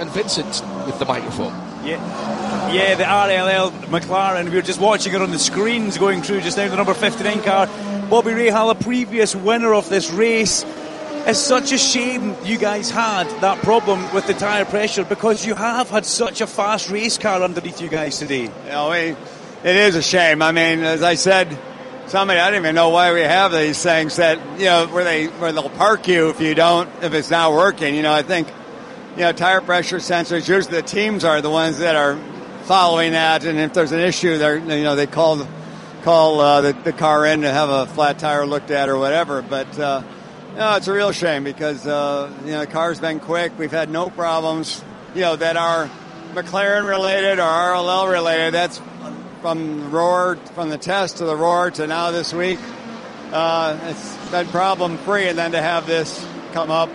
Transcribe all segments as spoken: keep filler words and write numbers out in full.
and Vincent with the microphone. Yeah, yeah, the R L L McLaren, we were just watching it on the screens going through just now, the number fifty-nine car. Bobby Rahal, a previous winner of this race. It's such a shame you guys had that problem with the tyre pressure, because you have had such a fast race car underneath you guys today. You know, we, it is a shame. I mean, as I said, somebody, I don't even know why we have these things that, you know, where they where they'll park you if you don't, if it's not working. You know, I think, you know, tire pressure sensors, usually the teams are the ones that are following that, and if there's an issue, they're, you know, they call call uh, the, the car in to have a flat tire looked at or whatever. But uh, no, it's a real shame because uh, you know, the car's been quick. We've had no problems, you know, that are McLaren related or R L L related. That's from the roar, from the test to the roar to now this week. Uh, it's been problem free, and then to have this come up,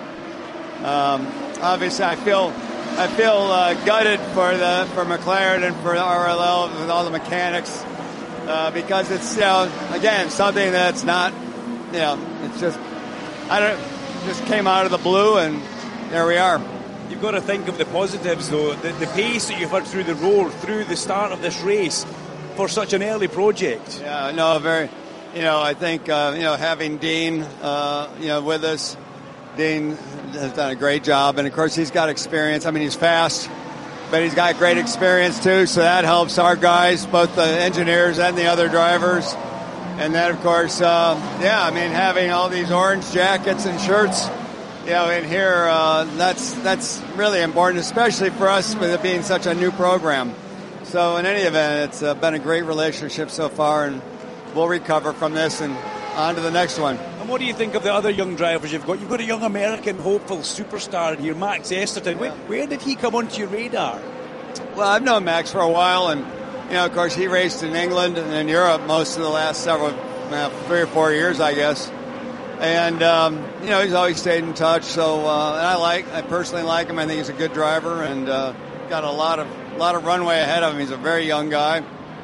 um, obviously I feel I feel uh, gutted for the for McLaren and for the R L L with all the mechanics uh, because it's, you know, again, something that's not, you know, it's just I don't just came out of the blue, and there we are. You've got to think of the positives, though. The, the pace that you've had through the roar, through the start of this race, for such an early project. Yeah, no, very. You know, I think uh, you know, having Dean, uh, you know, with us, Dean has done a great job, and of course he's got experience. I mean, he's fast, but he's got great experience too, so that helps our guys, both the engineers and the other drivers. And then, of course, uh, yeah, I mean, having all these orange jackets and shirts, you know, in here, uh, that's that's really important, especially for us with it being such a new program. So in any event, it's uh, been a great relationship so far, and we'll recover from this and on to the next one. And what do you think of the other young drivers you've got? You've got a young American hopeful superstar here, Max Esterton. Yeah. Where, where did he come onto your radar? Well, I've known Max for a while, and you know, of course, he raced in England and in Europe most of the last several, uh, three or four years, I guess. And, um, you know, he's always stayed in touch. So, uh, and I like, I personally like him. I think he's a good driver and uh, got a lot of, a lot of runway ahead of him. He's a very young guy.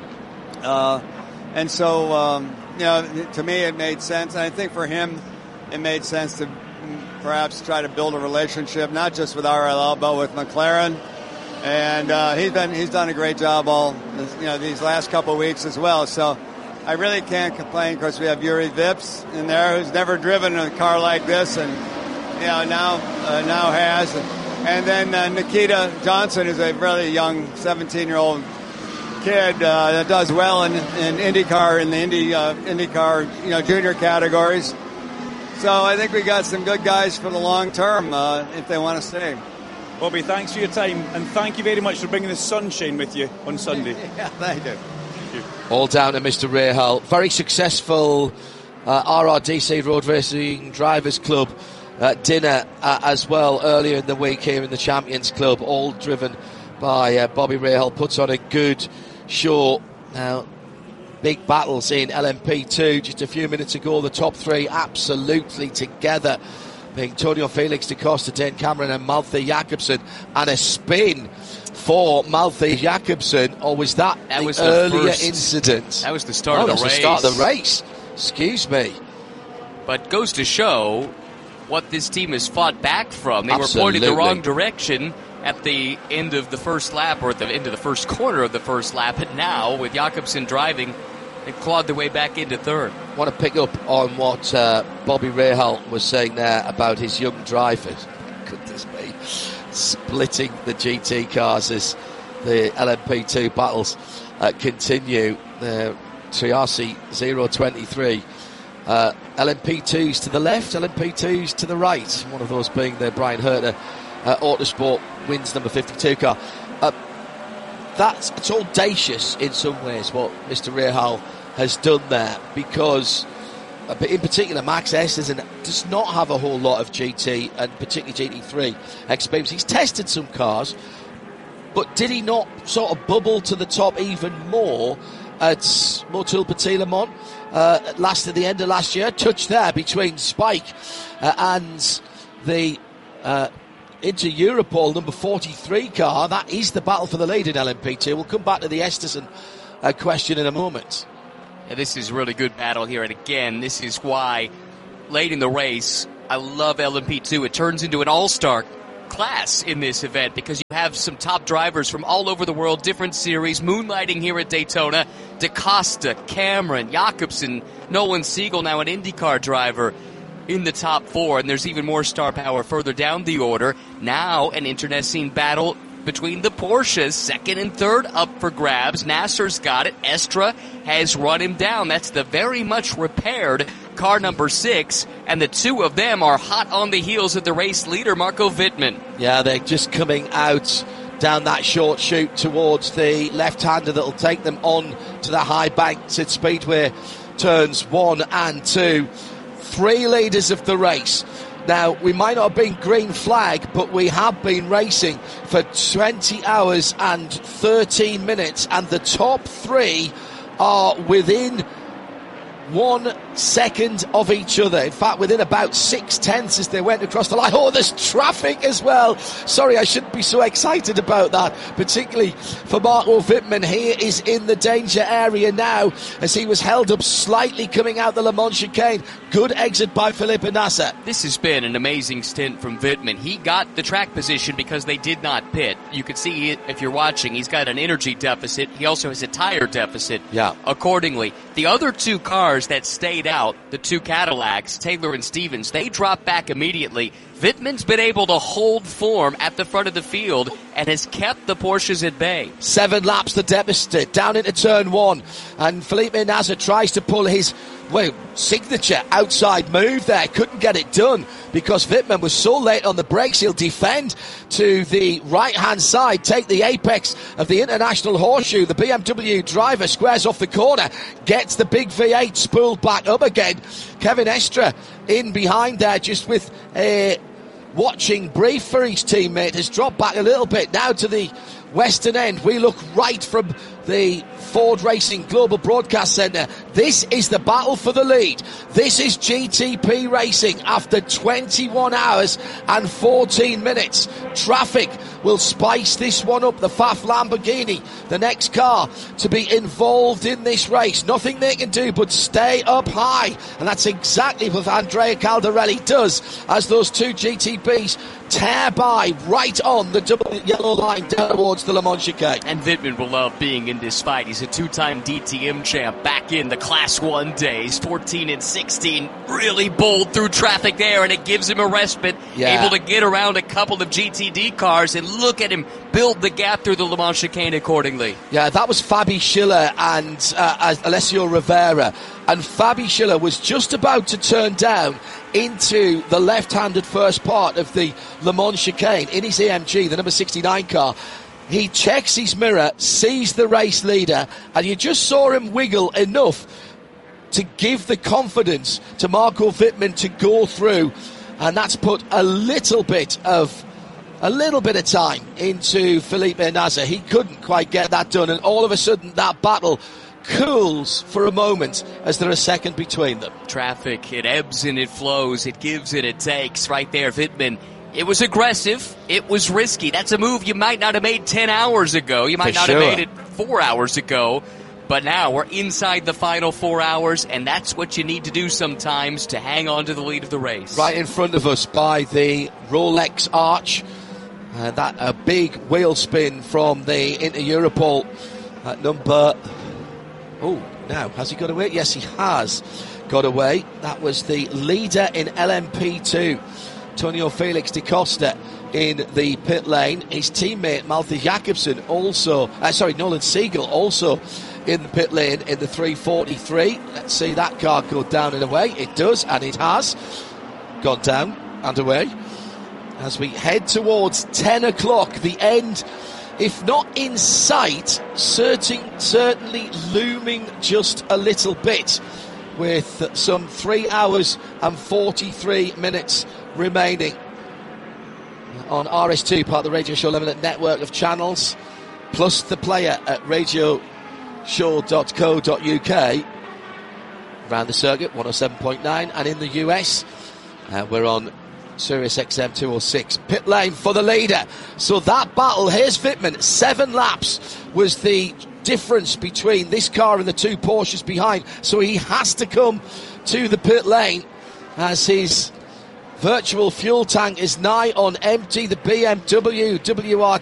Uh, and so, um, you know, to me, it made sense. And I think for him, it made sense to perhaps try to build a relationship, not just with R L L, but with McLaren. And uh, he's been he's done a great job all you know these last couple of weeks as well. So I really can't complain. Of course, we have Yuri Vips in there, who's never driven a car like this, and you know now uh, now has. And then uh, Nikita Johnson is a really young seventeen-year-old kid uh, that does well in, in IndyCar in the Indy uh, IndyCar you know junior categories. So I think we got some good guys for the long term uh, if they want to stay. Bobby, thanks for your time, and thank you very much for bringing the sunshine with you on Sunday. Yeah, thank you. Thank you. All down to Mister Rahal. Very successful uh, R R D C Road Racing Drivers Club uh, dinner uh, as well earlier in the week here in the Champions Club, all driven by uh, Bobby Rahal. Puts on a good show. Now, big battles in L M P two just a few minutes ago. The top three absolutely together, being Antonio Felix da Costa, Dane Cameron and Malte Jakobsen, and a spin for Malte Jakobsen. Or was that, that the was earlier the first, incident? That was the start oh, of the that's race. the start of the race. Excuse me. But goes to show what this team has fought back from. They Absolutely. were pointing the wrong direction at the end of the first lap, or at the end of the first quarter of the first lap. And now, with Jakobsen driving, they clawed their way back into third. I want to pick up on what uh, Bobby Rahal was saying there about his young drivers. Goodness me. Splitting the G T cars as the L M P two battles uh, continue. The Triassi zero twenty-three. Uh, L M P twos to the left, L M P twos to the right. One of those being the Brian Herter uh, Autosport wins number fifty-two car. Uh, that's it's audacious in some ways what Mister Rahal has done there, because uh, in particular Max Esterton does not have a whole lot of G T and particularly G T three experience. He's tested some cars, but did he not sort of bubble to the top even more at Motul Petit Le Mans uh, last at the end of last year? Touch there between Spike uh, and the uh, Inter Europol number forty-three car. That is the battle for the lead in L M P two. We'll come back to the Esterton uh, question in a moment. Yeah, this is a really good battle here, and again, this is why late in the race I love L M P two. It turns into an all-star class in this event because you have have some top drivers from all over the world, different series, moonlighting here at Daytona. DaCosta, Cameron, Jakobsen, Nolan Siegel, now an IndyCar driver, in the top four, and there's even more star power further down the order. Now an internecine battle between the Porsches, second and third up for grabs. Nasser's got it. Estra has run him down. That's the very much repaired car number six, and the two of them are hot on the heels of the race leader, Marco Wittmann. Yeah, they're just coming out down that short chute towards the left-hander that'll take them on to the high banks at Speedway turns one and two. Three leaders of the race. Now, we might not have been green flag, but we have been racing for twenty hours and thirteen minutes, and the top three are within one second of each other. In fact, within about six tenths as they went across the line. Oh, there's traffic as well. Sorry, I shouldn't be so excited about that, particularly for Marco Wittmann. He is in the danger area now as he was held up slightly coming out the Le Mans chicane. Good exit by Felipe Nasser. This has been an amazing stint from Wittmann. He got the track position because they did not pit. You can see it if you're watching. He's got an energy deficit. He also has a tire deficit. Yeah. Accordingly, the other two cars that stayed out, the two Cadillacs, Taylor and Stevens, they dropped back immediately. Wittmann's been able to hold form at the front of the field and has kept the Porsches at bay. Seven laps the deficit down into turn one, and Felipe Nasser tries to pull his well, signature outside move there. Couldn't get it done because Wittmann was so late on the brakes. He'll defend to the right-hand side, take the apex of the International Horseshoe. The B M W driver squares off the corner, gets the big V eight spooled back up again. Kevin Estra in behind there just with a watching brief for his teammate, has dropped back a little bit now to the western end. We look right from the Ford Racing Global Broadcast Centre. This is the battle for the lead. This is G T P Racing after twenty-one hours and fourteen minutes. Traffic will spice this one up. The F A F Lamborghini, the next car to be involved in this race. Nothing they can do but stay up high, and that's exactly what Andrea Caldarelli does as those two G T Ps tear by right on the double yellow line down towards the Le Mans chicane. And Wittmann will love being in this fight. He's a two-time D T M champ back in the Class one days, fourteen and sixteen, really bowled through traffic there, and it gives him a respite, yeah. able to get around a couple of G T D cars, and look at him build the gap through the Le Mans chicane accordingly. Yeah, that was Fabi Schiller and uh, Alessio Rivera, and Fabi Schiller was just about to turn down into the left-handed first part of the Le Mans chicane in his A M G, the number sixty-nine car. He checks his mirror, sees the race leader, and you just saw him wiggle enough to give the confidence to Marco Wittmann to go through, and that's put a little bit of a little bit of time into Felipe Nasser. He couldn't quite get that done, and all of a sudden that battle cools for a moment as there are a second between them. Traffic, it ebbs and it flows, it gives and it takes. Right there, Wittmann. It was aggressive. It was risky. That's a move you might not have made ten hours ago. You might For not sure. have made it four hours ago. But now we're inside the final four hours, and that's what you need to do sometimes to hang on to the lead of the race. Right in front of us by the Rolex arch. Uh, that a big wheel spin from the Inter-Europol at number... Oh, now, has he got away? Yes, he has got away. That was the leader in L M P two. Antonio Felix da Costa in the pit lane. His teammate Malte Jakobsen also, uh, sorry, Nolan Siegel also in the pit lane in the three forty-three. Let's see that car go down and away. It does, and it has gone down and away. As we head towards ten o'clock, the end, if not in sight, certain, certainly looming just a little bit, with some three hours and forty-three minutes remaining on R S two, part of the Radio Show Limited network of channels, plus the player at radio show dot co dot uk, around the circuit, one oh seven point nine, and in the U S, uh, we're on Sirius X M two oh six. Pit lane for the leader. So that battle, here's Wittmann, seven laps was the difference between this car and the two Porsches behind, so he has to come to the pit lane as his virtual fuel tank is nigh on empty. The B M W W R T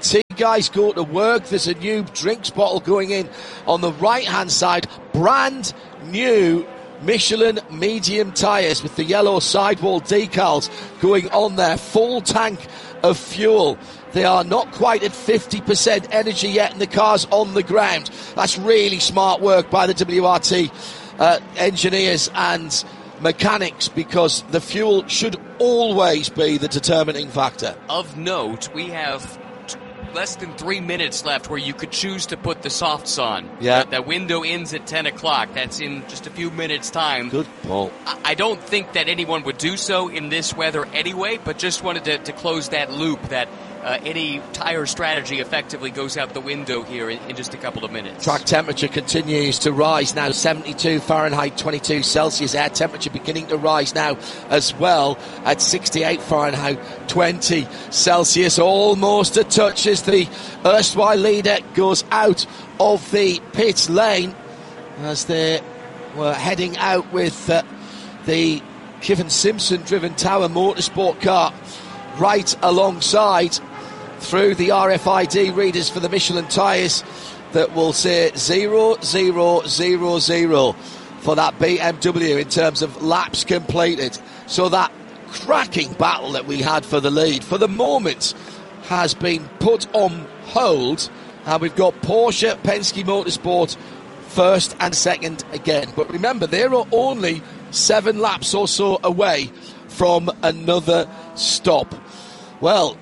guys go to work. There's a new drinks bottle going in on the right-hand side. Brand new Michelin medium tyres with the yellow sidewall decals going on there. Full tank of fuel. They are not quite at fifty percent energy yet, and the car's on the ground. That's really smart work by the W R T uh, engineers and mechanics, because the fuel should always be the determining factor. Of note, we have t- less than three minutes left where you could choose to put the softs on. Yeah. That, that window ends at ten o'clock. That's in just a few minutes' time. Good ball. I, I don't think that anyone would do so in this weather anyway, but just wanted to, to close that loop that Uh, any tire strategy effectively goes out the window here in, in just a couple of minutes. Track temperature continues to rise now, seventy-two Fahrenheit, twenty-two Celsius. Air temperature beginning to rise now as well at sixty-eight Fahrenheit, twenty Celsius. Almost a touch as the erstwhile leader goes out of the pit lane as they were heading out with uh, the Kevin Simpson driven Tower Motorsport car right alongside, through the R F I D readers for the Michelin tyres that will say zero zero zero zero for that B M W in terms of laps completed. So that cracking battle that we had for the lead for the moment has been put on hold, and we've got Porsche, Penske Motorsport first and second again. But remember, there are only seven laps or so away from another stop. Well,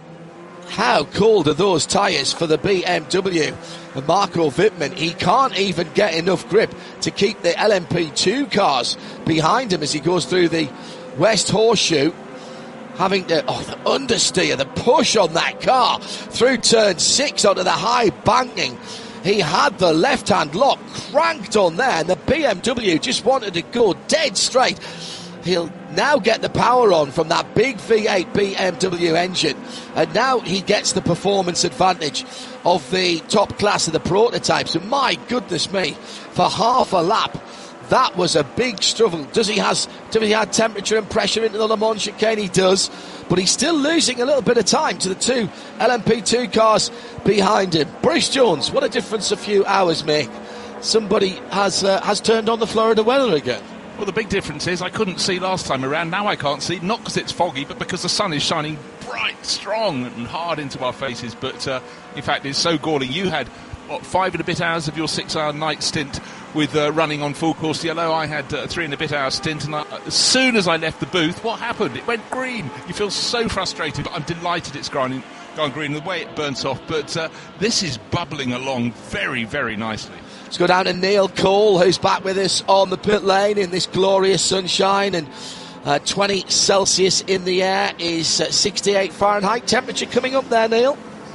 how cold are those tyres for the B M W? And Marco Wittmann, he can't even get enough grip to keep the L M P two cars behind him as he goes through the West Horseshoe, having to, oh, the understeer, the push on that car through turn six onto the high banking. He had the left-hand lock cranked on there, and the B M W just wanted to go dead straight. He'll now get the power on from that big V eight B M W engine, and now he gets the performance advantage of the top class of the prototypes. And my goodness me, for half a lap, that was a big struggle. Does he has does he add temperature and pressure into the Le Mans chicane? He does, but he's still losing a little bit of time to the two L M P two cars behind him. Bruce Jones, what a difference a few hours make. Somebody has uh, has turned on the Florida weather again. Well, the big difference is I couldn't see last time around. Now I can't see, not because it's foggy, but because the sun is shining bright, strong and hard into our faces. But uh, in fact, it's so galling. You had, what, five and a bit hours of your six-hour night stint with uh, running on full course yellow. I had uh, three and a bit hour stint, and I, as soon as I left the booth, what happened? It went green. You feel so frustrated, but I'm delighted it's gone, gone green the way it burnt off. But uh, this is bubbling along very, very nicely. Let's go down to Neil Cole, who's back with us on the pit lane in this glorious sunshine, and uh, twenty Celsius in the air is uh, sixty-eight Fahrenheit. Temperature coming up there, Neil?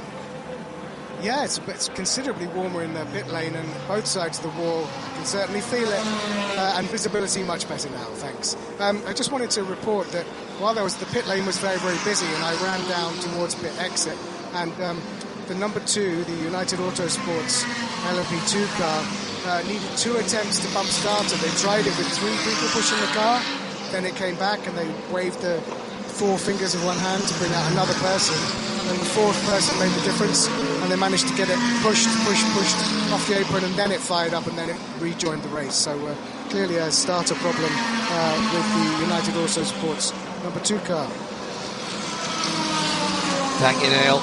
Yeah, it's, it's considerably warmer in the pit lane, and both sides of the wall, I can certainly feel it, uh, and visibility much better now, thanks. Um, I just wanted to report that while there was, the pit lane was very, very busy, and I ran down towards pit exit, and um, the number two, the United Autosports L M P two car, uh, needed two attempts to bump starter. They tried it with three people pushing the car, then it came back and they waved the four fingers of one hand to bring out another person, and the fourth person made the difference, and they managed to get it pushed, pushed, pushed off the apron, and then it fired up, and then it rejoined the race. So uh, clearly a starter problem uh, with the United Autosports number two car. Thank you, Neil.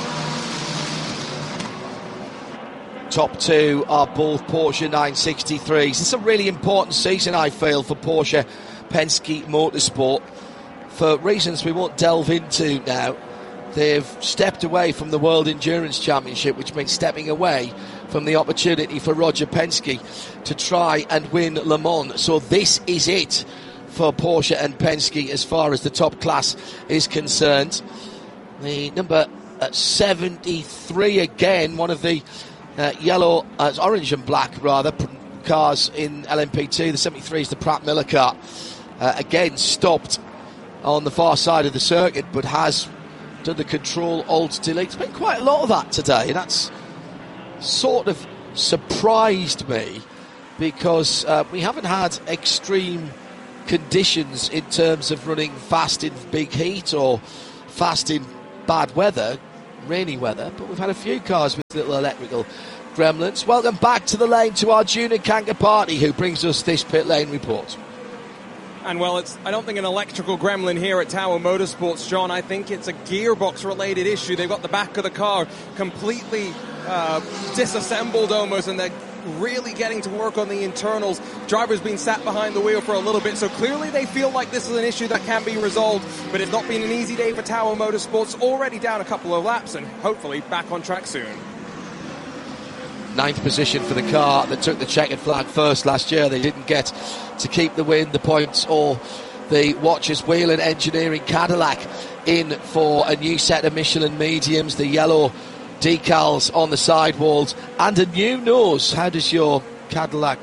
Top two are both Porsche nine sixty-threes. It's a really important season, I feel, for Porsche Penske Motorsport, for reasons we won't delve into now. They've stepped away from the World Endurance Championship, which means stepping away from the opportunity for Roger Penske to try and win Le Mans. So this is it for Porsche and Penske as far as the top class is concerned. The number seventy-three again, one of the Uh, yellow, uh, orange and black rather, cars in L M P two. The seventy-three is the Pratt Miller car. Uh, again, stopped on the far side of the circuit, but has done the control alt delete. It's been quite a lot of that today. That's sort of surprised me, because uh, we haven't had extreme conditions in terms of running fast in big heat or fast in bad weather. rainy weather, but we've had a few cars with little electrical gremlins. Welcome back to the lane to Arjuna Kankapati, who brings us this pit lane report. And well, it's I don't think an electrical gremlin here at Tower Motorsports, John. I think it's a gearbox-related issue. They've got the back of the car completely uh, disassembled almost, and they're really getting to work on the internals. Driver's been sat behind the wheel for a little bit, so clearly they feel like this is an issue that can be resolved, but it's not been an easy day for Tower Motorsports. Already down a couple of laps and hopefully back on track soon. Ninth position for the car that took the checkered flag first last year. They didn't get to keep the win, the points, or the watches. Whelen Engineering Cadillac in for a new set of Michelin mediums, the yellow decals on the sidewalls, and a new nose. How does your Cadillac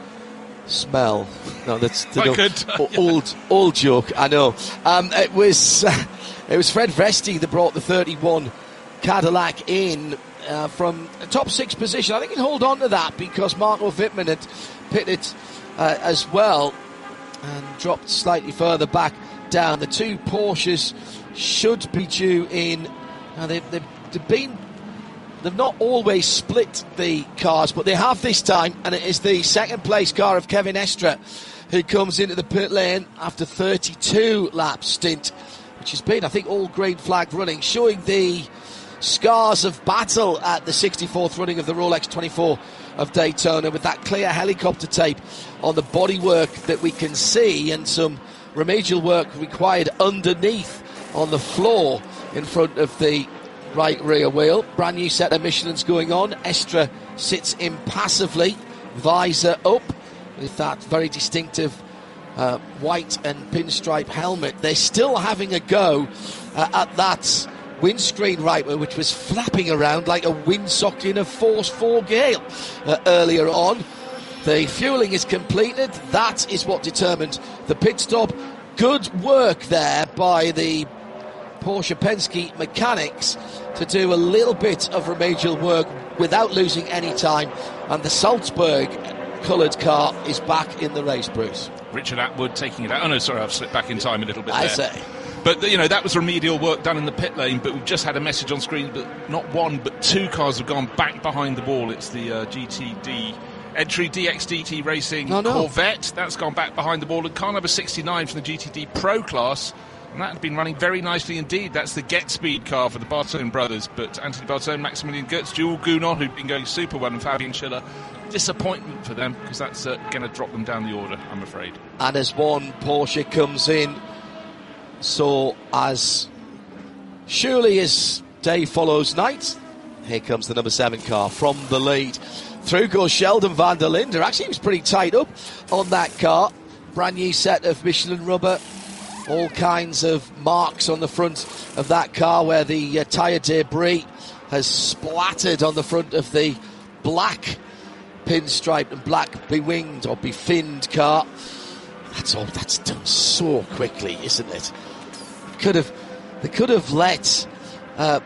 smell? No, that's the old old joke. I know. Um, it was uh, it was Fred Vesti that brought the thirty-one Cadillac in uh, from a top six position. I think he'll hold on to that because Marco Wittmann had pitted uh, as well and dropped slightly further back down. The two Porsches should be due in. Now they've, they've, they've been. They've not always split the cars, but they have this time, and it is the second place car of Kevin Estre who comes into the pit lane after thirty-two lap stint, which has been, I think, all green flag running, showing the scars of battle at the sixty-fourth running of the Rolex twenty-four of Daytona, with that clear helicopter tape on the bodywork that we can see, and some remedial work required underneath on the floor in front of the right rear wheel. Brand new set of Michelin's going on. Estre sits impassively, visor up, with that very distinctive uh, white and pinstripe helmet. They're still having a go uh, at that windscreen right, which was flapping around like a windsock in a force four gale uh, earlier on. The fueling is completed. That is what determined the pit stop. Good work there by the Porsche Penske mechanics to do a little bit of remedial work without losing any time, and the Salzburg coloured car is back in the race, Bruce. Richard Atwood taking it out. Oh no, sorry, I've slipped back in time a little bit I there. say. But, you know, that was remedial work done in the pit lane, but we've just had a message on screen that not one, but two cars have gone back behind the wall. It's the uh, G T D entry D X D T Racing oh, no. Corvette. That's gone back behind the wall. And car number sixty-nine from the G T D Pro class, and that had been running very nicely indeed. That's the Get Speed car for the Bartone brothers, but Anthony Bartone, Maximilian Goetz, Jules Gounon, who've been going super well, and Fabian Schiller. Disappointment for them, because that's uh, going to drop them down the order, I'm afraid. And as one Porsche comes in, so as surely as day follows night, here comes the number seven car from the lead. Through goes Sheldon van der Linde. Actually, he was pretty tight up on that car. Brand new set of Michelin rubber. All kinds of marks on the front of that car where the uh, tyre debris has splattered on the front of the black pinstriped and black bewinged or befinned car. That's all. That's done so quickly, isn't it? Could have, they could have let uh,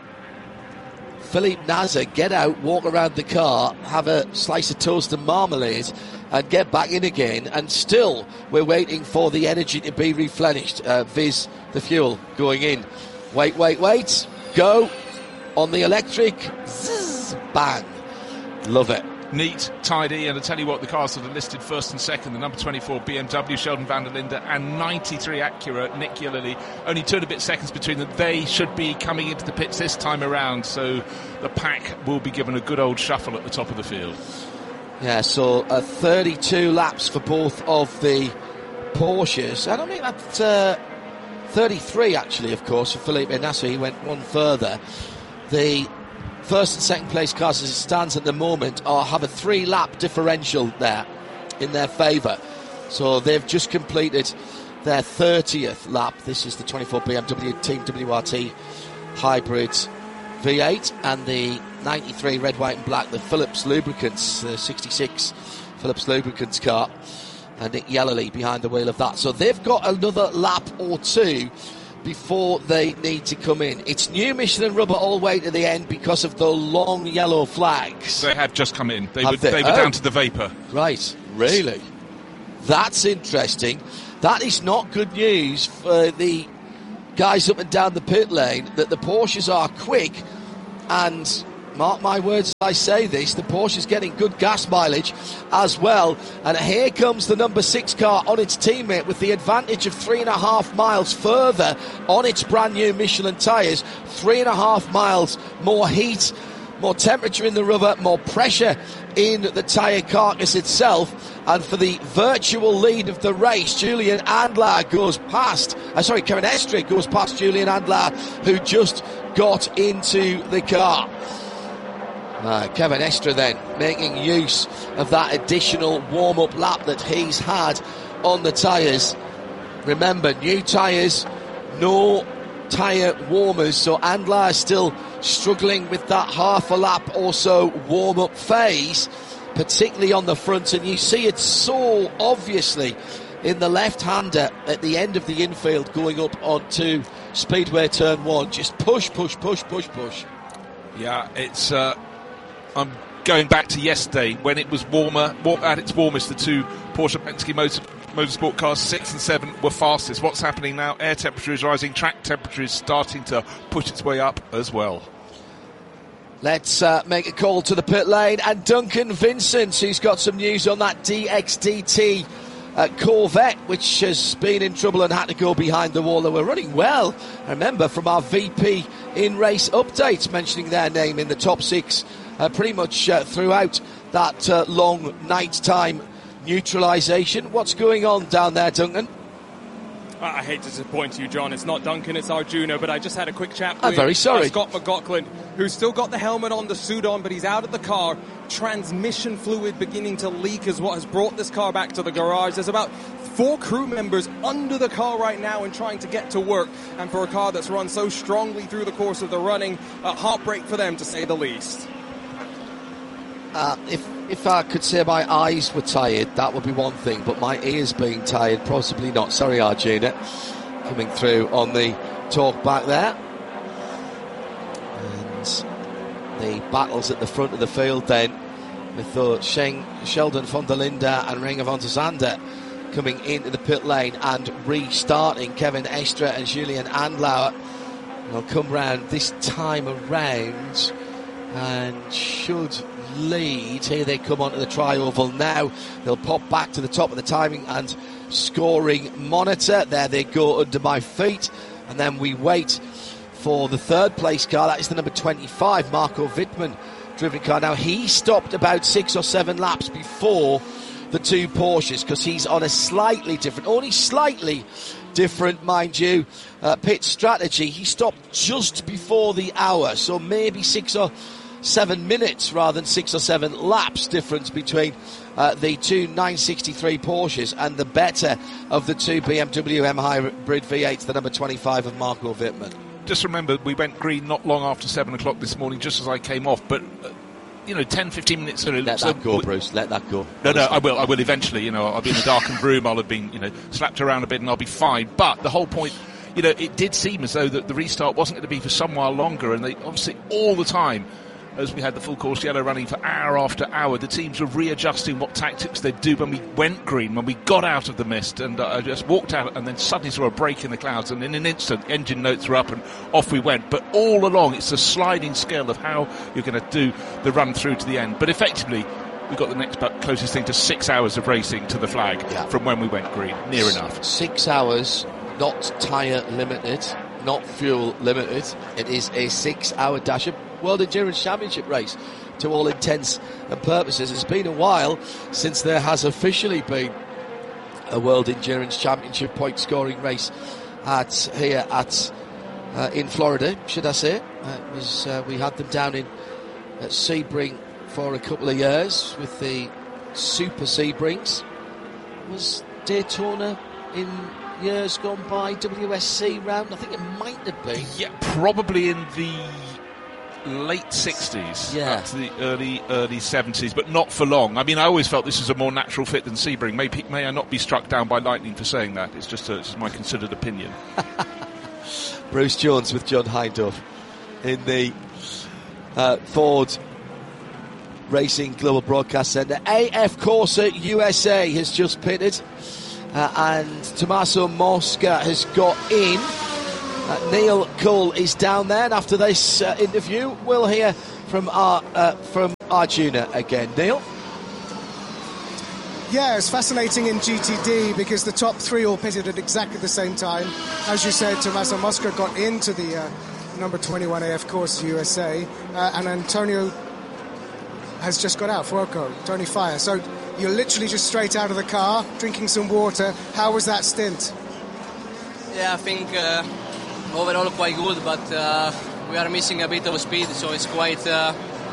Philippe Nasr get out, walk around the car, have a slice of toast and marmalade, and get back in again. And still, we're waiting for the energy to be replenished. Uh, viz, the fuel going in. Wait, wait, wait. Go on the electric. Zzz, bang. Love it. Neat, tidy, and I tell you what, the cars that are listed first and second, the number twenty-four B M W, Sheldon van der Linde, and ninety-three Acura, Nick Yellowly, only two and a bit seconds between them. They should be coming into the pits this time around, so the pack will be given a good old shuffle at the top of the field. Yeah, so uh, thirty-two laps for both of the Porsches. I don't think that's uh, thirty-three, actually, of course, for Felipe Nasr. He went one further. The first and second place cars as it stands at the moment are have a three lap differential there in their favour, so they've just completed their thirtieth lap. This is the twenty-four B M W Team W R T hybrid V eight and the ninety-three red, white and black, the Phillips Lubricants, the sixty-six Phillips Lubricants car, and Nick Yellowly behind the wheel of that. So they've got another lap or two before they need to come in. It's new Michelin rubber all the way to the end because of the long yellow flags. They have just come in. They have were, they? they were oh. down to the vapour. Right, really? That's interesting. That is not good news for the guys up and down the pit lane, that the Porsches are quick, and mark my words as I say this, the Porsche is getting good gas mileage as well. And here comes the number six car on its teammate with the advantage of three and a half miles further on its brand new Michelin tyres. Three and a half miles more heat, more temperature in the rubber, more pressure in the tyre carcass itself. And for the virtual lead of the race, Julian Andlar goes past, uh, sorry, Kevin Estre goes past Julian Andlar, who just got into the car. Uh, Kevin Estre then making use of that additional warm-up lap that he's had on the tyres. Remember, new tyres, no tyre warmers, so Andlar is still struggling with that half a lap or so warm-up phase, particularly on the front, and you see it so obviously in the left-hander at the end of the infield going up onto Speedway Turn one. Just push, push, push, push, push. Yeah, it's... Uh I'm going back to yesterday when it was warmer, at its warmest, the two Porsche Penske Motor, Motorsport cars, six and seven, were fastest. What's happening now? Air temperature is rising, track temperature is starting to push its way up as well. Let's uh, make a call to the pit lane, and Duncan Vincent, who's got some news on that D X D T uh, Corvette, which has been in trouble and had to go behind the wall. They were running well, I remember, from our V P in-race updates, mentioning their name in the top six Uh, pretty much uh, throughout that uh, long night time neutralisation. What's going on down there, Duncan? I hate to disappoint you, John. It's not Duncan, it's Arjuna, but I just had a quick chat with I'm very sorry. Uh, Scott McLaughlin, who's still got the helmet on, the suit on, but he's out of the car. Transmission fluid beginning to leak is what has brought this car back to the garage. There's about four crew members under the car right now and trying to get to work. And for a car that's run so strongly through the course of the running, a heartbreak for them, to say the least. Uh, if if I could say my eyes were tired, that would be one thing, but my ears being tired, possibly not. Sorry, Arjuna, coming through on the talk back there. And the battles at the front of the field then, with uh, Sheng, Sheldon von der Linde and Renger van der Zande coming into the pit lane and restarting. Kevin Estre and Julian Andlauer will come round this time around and should lead. Here they come onto the tri-oval now. They'll pop back to the top of the timing and scoring monitor. There they go under my feet, and then we wait for the third place car. That is the number twenty-five, Marco Wittmann driven car. Now he stopped about six or seven laps before the two Porsches because he's on a slightly different, only slightly different, mind you, uh, pit strategy. He stopped just before the hour, so maybe six or seven minutes rather than six or seven laps difference between uh, the two nine sixty-three Porsches and the better of the two B M W M Hybrid V eights, the number twenty-five of Marco Wittmann. Just remember, we went green not long after seven o'clock this morning, just as I came off, but uh, you know, ten, fifteen minutes early. Let so that go, Bruce, let that go. No, no, I will, I will eventually, you know, I'll be in a darkened room, I'll have been, you know, slapped around a bit and I'll be fine, but the whole point, you know, it did seem as though that the restart wasn't going to be for some while longer, and they obviously all the time, as we had the full course yellow running for hour after hour, the teams were readjusting what tactics they'd do when we went green, when we got out of the mist, and uh, I just walked out and then suddenly saw a break in the clouds, and in an instant engine notes were up and off we went. But all along it's a sliding scale of how you're going to do the run through to the end. But effectively we got the next closest thing to six hours of racing to the flag yeah. from when we went green, near S- enough. Six hours, not tyre limited, not fuel limited. It is a six hour dash of World Endurance Championship race to all intents and purposes. It's been a while since there has officially been a World Endurance Championship point scoring race at here at uh, in Florida, should I say. Uh, it was uh, we had them down in at Sebring for a couple of years with the Super Sebrings. Was Daytona in years gone by W S C round? I think it might have been. Yeah, probably in the late sixties, yeah, up to the early early seventies, but not for long. I mean, I always felt this was a more natural fit than Sebring. May, may I not be struck down by lightning for saying that? It's just, a, it's just my considered opinion. Bruce Jones with John Hindhaugh in the uh, Ford Racing Global Broadcast Centre. A F Corsa U S A has just pitted, uh, and Tommaso Mosca has got in. Uh, Neil Cole is down there, and after this uh, interview, we'll hear from our uh, from Arjuna again. Neil? Yeah, it's fascinating in G T D because the top three all pitted at exactly the same time. As you said, Tommaso Mosca got into the uh, number twenty-one A F course, U S A, uh, and Antonio has just got out, Fuoco, Tony Fire. So you're literally just straight out of the car, drinking some water. How was that stint? Yeah, I think uh, overall quite good, but uh, we are missing a bit of speed, so it's quite uh,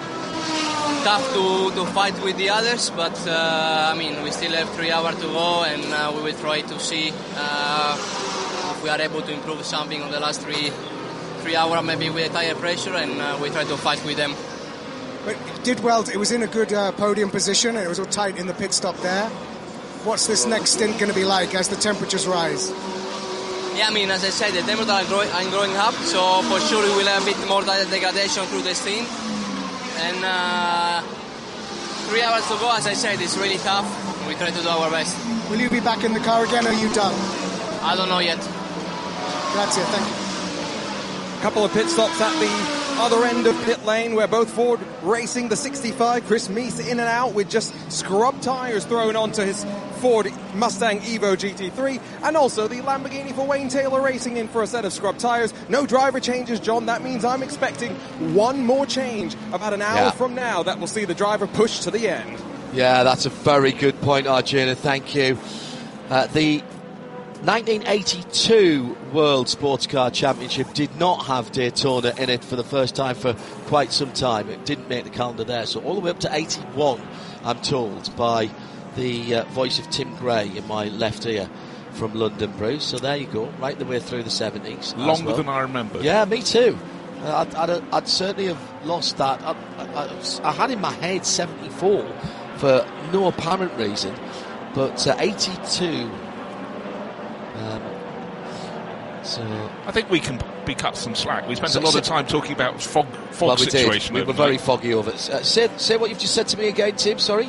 tough to, to fight with the others. But uh, I mean, we still have three hours to go, and uh, we will try to see uh, if we are able to improve something on the last three three hours, maybe with a tire pressure, and uh, we try to fight with them. But it did well. It was in a good uh, podium position, and it was all tight in the pit stop there. What's this next stint going to be like as the temperatures rise? Yeah, I mean, as I said, the temperatures are, grow- are growing up, so for sure we will have a bit more degradation through the stint. And uh, three hours to go, as I said, it's really tough. We try to do our best. Will you be back in the car again, or are you done? I don't know yet. Grazie, thank you. Couple of pit stops at the other end of pit lane where both Ford racing the sixty-five. Chris Meese in and out with just scrub tyres thrown onto his Ford Mustang Evo G T three, and also the Lamborghini for Wayne Taylor racing in for a set of scrub tyres. No driver changes, John. That means I'm expecting one more change about an hour yeah. from now that will see the driver push to the end. Yeah, that's a very good point, Arjuna. Thank you. Uh, the nineteen eighty-two World Sports Car Championship did not have Daytona in it for the first time for quite some time. It didn't make the calendar there. So all the way up to eighty-one, I'm told, by the uh, voice of Tim Gray in my left ear from London, Bruce. So there you go, right the way through the seventies. Longer well. than I remember. Yeah, me too. Uh, I'd, I'd, I'd certainly have lost that. I, I, I had in my head seventy-four for no apparent reason, but uh, eighty-two... Um, so I think we can be cut some slack. We spent So- a lot so- of time talking about fog, fog well, we situation. did. We were overnight. very foggy over it. Uh, say, say what you've just said to me again, Tim. Sorry.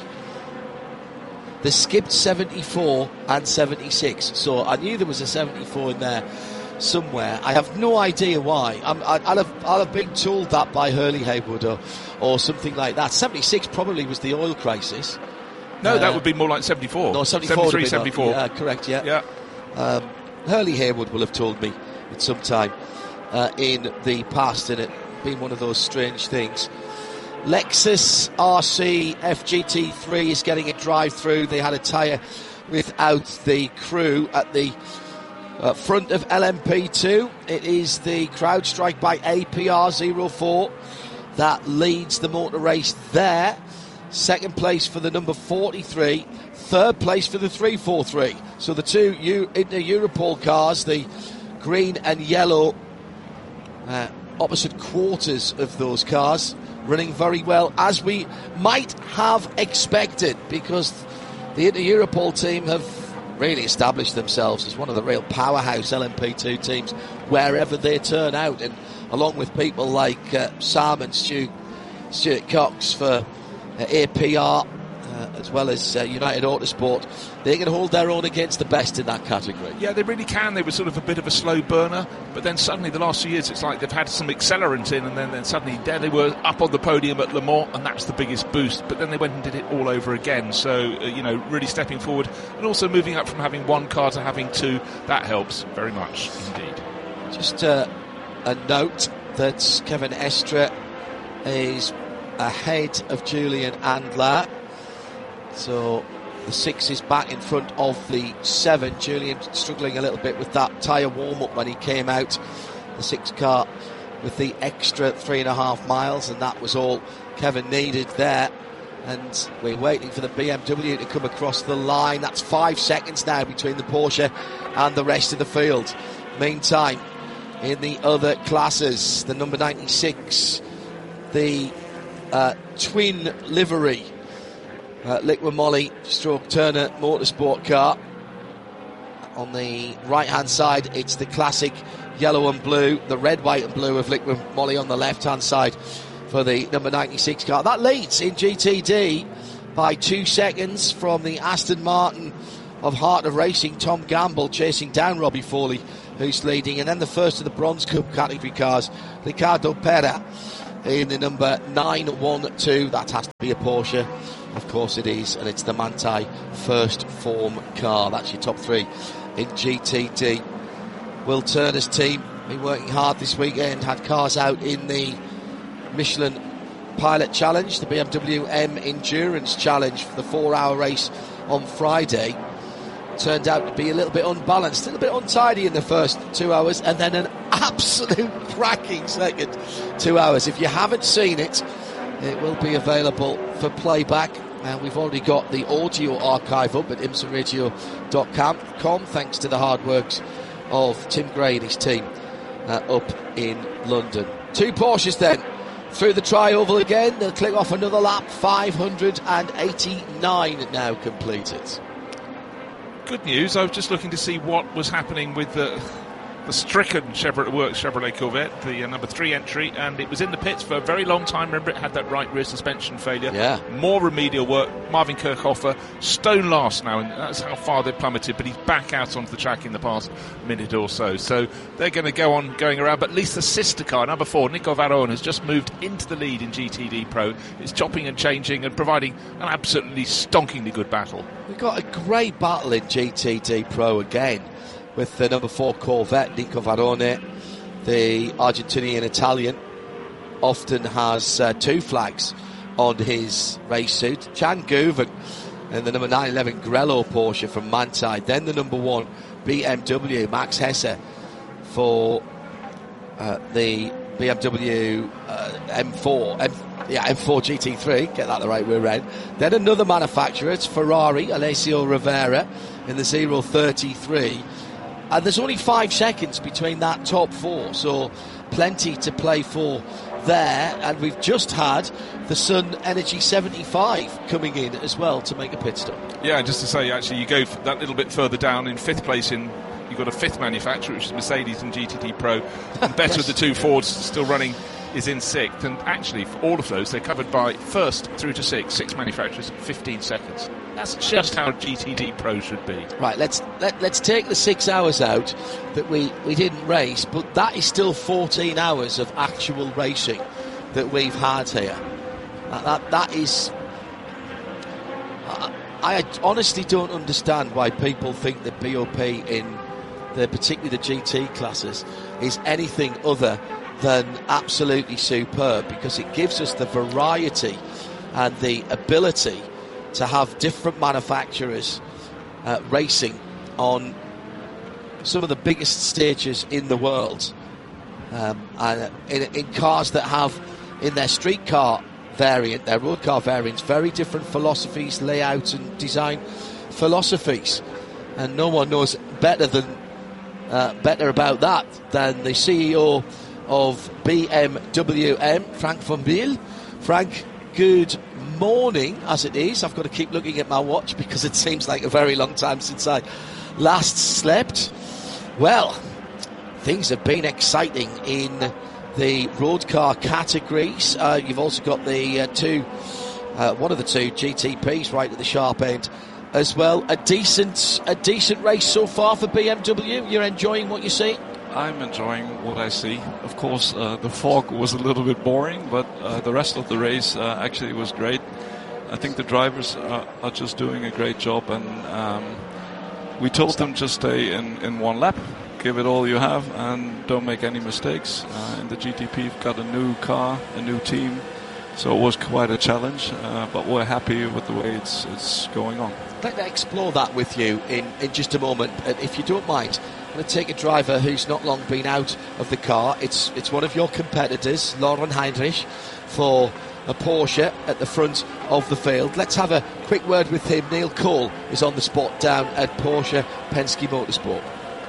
They skipped seventy-four and seventy-six, so I knew there was a seventy-four in there somewhere. I have no idea why. I'm, I, I'll have I'll have been told that by Hurley Haywood or or something like that. seventy-six probably was the oil crisis. No, Uh, that would be more like seventy-four. No, seventy-four. seventy-three, seventy-four. Yeah, correct. Yeah. Yeah. Um, Hurley Haywood will have told me at some time uh, in the past, and it been one of those strange things. Lexus R C F G T three is getting a drive-through. They had a tyre without the crew at the uh, front of L M P two. It is the CrowdStrike by A P R zero four that leads the motor race there. Second place for the number forty-three. Third place for the three forty-three. So the two U- Inter Europol cars, the green and yellow uh, opposite quarters of those cars, running very well, as we might have expected, because the Inter Europol team have really established themselves as one of the real powerhouse L M P two teams wherever they turn out, and along with people like uh, Sam and Stu, Stuart Cox for uh, A P R, uh, as well as uh, United Autosport, they can hold their own against the best in that category. Yeah, they really can. They were sort of a bit of a slow burner, but then suddenly the last few years it's like they've had some accelerant in, and then, then suddenly there they were up on the podium at Le Mans, and that's the biggest boost. But then they went and did it all over again. So, uh, you know, really stepping forward, and also moving up from having one car to having two. That helps very much indeed. Just uh, a note that Kevin Estre is ahead of Julian Andler. So the six is back in front of the seven. Julian struggling a little bit with that tyre warm-up when he came out. The six car with the extra three and a half miles, and that was all Kevin needed there. And we're waiting for the B M W to come across the line. That's five seconds now between the Porsche and the rest of the field. Meantime, in the other classes, the number ninety-six, the uh, twin livery Uh, Liqui Moly stroke Turner Motorsport car. On the right hand side, it's the classic yellow and blue, the red, white and blue of Liqui Moly on the left hand side for the number ninety-six car. That leads in G T D by two seconds from the Aston Martin of Heart of Racing, Tom Gamble, chasing down Robbie Foley, who's leading. And then the first of the Bronze Cup category cars, Ricardo Pera in the number nine one two. That has to be a Porsche. Of course it is, and it's the Manthey First Form car. That's your top three in G T D. Will Turner's team been working hard this weekend, had cars out in the Michelin Pilot Challenge, the B M W M Endurance Challenge for the four-hour race on Friday. Turned out to be a little bit unbalanced, a little bit untidy in the first two hours, and then an absolute cracking second two hours. If you haven't seen it, it will be available for playback. And we've already got the audio archive up at imsa radio dot com, thanks to the hard works of Tim Gray and his team uh, up in London. Two Porsches then through the tri-oval again. They'll click off another lap. five hundred eighty-nine now completed. Good news. I was just looking to see what was happening with the the stricken Chevrolet Works Chevrolet Corvette, the uh, number three entry, and it was in the pits for a very long time. Remember, it had that right rear suspension failure. Yeah. More remedial work. Marvin Kirchhofer, stone last now, and that's how far they plummeted, but he's back out onto the track in the past minute or so. So they're going to go on going around, but at least the sister car, number four, Nico Varone, has just moved into the lead in G T D Pro. It's chopping and changing and providing an absolutely stonkingly good battle. We've got a great battle in G T D Pro again, with the number four Corvette, Nico Varone. The Argentinian Italian often has uh, two flags on his race suit. Chan Guven and the number nine eleven Grello Porsche from Manthey. Then the number one B M W, Max Hesse, for uh, the B M W uh, M four, M, yeah, M four G T three, get that the right way around. Then another manufacturer, it's Ferrari, Alessio Rivera in the zero thirty-three. And there's only five seconds between that top four, so plenty to play for there. And we've just had the Sun Energy seventy-five coming in as well to make a pit stop. Yeah, just to say, actually, you go that little bit further down in fifth place in. You've got a fifth manufacturer, which is Mercedes and G T D Pro. And better of the two Fords still running is in sixth. And actually, for all of those, they're covered by first through to sixth, six manufacturers, fifteen seconds. That's just how G T D Pro should be. Right, let's let, let's take the six hours out that we, we didn't race, but that is still fourteen hours of actual racing that we've had here. That, that, that is... I, I honestly don't understand why people think that B O P in the particularly the G T classes is anything other than absolutely superb, because it gives us the variety and the ability to have different manufacturers uh, racing on some of the biggest stages in the world, um, and in, in cars that have in their street car variant, their road car variants, very different philosophies, layouts and design philosophies, and no one knows better than uh, better about that than the C E O of B M W M, Frank van Biel. Frank, good morning as it is. I've got to keep looking at my watch because it seems like a very long time since I last slept. Well, things have been exciting in the road car categories. Uh, you've also got the uh, two, uh, one of the two G T Ps right at the sharp end as well. A decent, a decent race so far for B M W. You're enjoying what you see? I'm enjoying what I see. Of course, uh, the fog was a little bit boring, but uh, the rest of the race uh, actually was great. I think the drivers are, are just doing a great job, and um, we told them just stay in, in one lap, give it all you have, and don't make any mistakes. Uh, in the G T P, we've got a new car, a new team, so it was quite a challenge, uh, but we're happy with the way it's it's going on. I'd like to explore that with you in, in just a moment, and if you don't mind, I'm going to take a driver who's not long been out of the car. It's it's one of your competitors, Lauren Heinrich, for a Porsche at the front of the field. Let's have a quick word with him. Neil Cole is on the spot down at Porsche Penske Motorsport.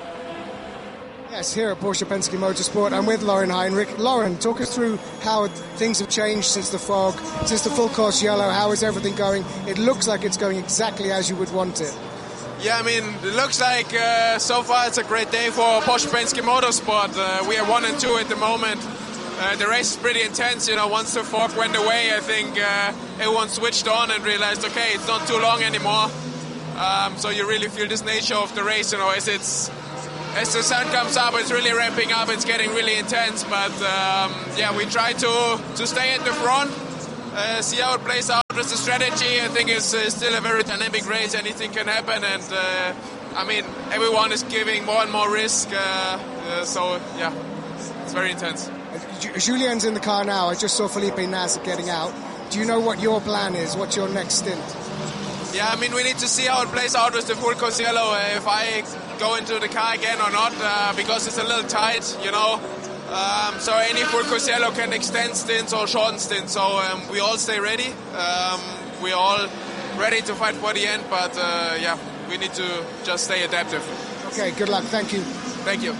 Yes, here at Porsche Penske Motorsport, I'm with Lauren Heinrich. Lauren, talk us through how things have changed since the fog, since the full course yellow. How is everything going? It looks like it's going exactly as you would want it. Yeah, I mean, it looks like uh, so far it's a great day for Porsche Penske Motorsport. Uh, we are one and two at the moment. Uh, the race is pretty intense, you know. Once the fog went away, I think uh, everyone switched on and realized, okay, it's not too long anymore. Um, so you really feel this nature of the race, you know, as it's as the sun comes up, it's really ramping up, it's getting really intense. But um, yeah, we try to to stay at the front, uh, see how it plays out with the strategy. I think it's uh, still a very dynamic race. Anything can happen, and uh, I mean, everyone is giving more and more risk. Uh, uh, so yeah, it's very intense. Julian's in the car now. I just saw Felipe Nasr getting out. Do you know what your plan is? What's your next stint? Yeah, I mean, we need to see how it plays out with the full Cosiello, uh, if I go into the car again or not, uh, because it's a little tight, you know. Um, so any full Cosiello can extend stints or shorten stints. So um, we all stay ready. Um, we're all ready to fight for the end, but uh, yeah, we need to just stay adaptive. Okay, good luck. Thank you. Thank you.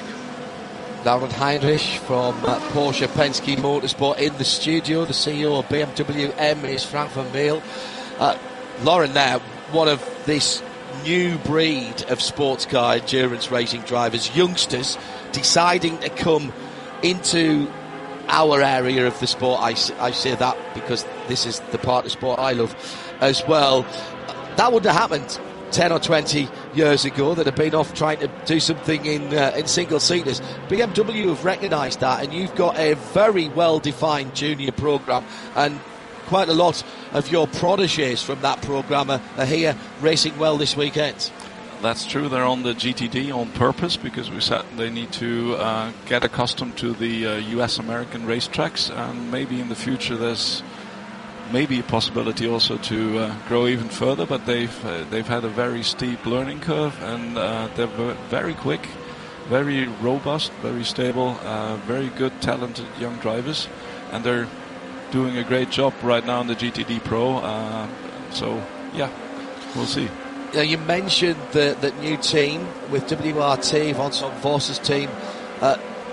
Lauren Heinrich from uh, Porsche Penske Motorsport in the studio. The C E O of B M W M is Frank van Meel. Uh, Lauren now, one of this new breed of sports car endurance racing drivers, youngsters deciding to come into our area of the sport. I, I say that because this is the part of sport I love as well. That wouldn't have happened ten or twenty years ago. That have been off trying to do something in uh, in single seaters. B M W have recognised that, and you've got a very well defined junior programme, and quite a lot of your protégés from that programme are, are here racing well this weekend. That's true. They're on the G T D on purpose because we said they need to uh, get accustomed to the uh, U S American racetracks, and maybe in the future there's maybe a possibility also to uh, grow even further. But they've uh, they've had a very steep learning curve, and uh, they're very quick, very robust, very stable, uh, very good, talented young drivers, and they're doing a great job right now in the G T D Pro. Uh, so yeah, we'll see. Uh, you mentioned the, the new team with W R T, Vincent Voss's team. Uh,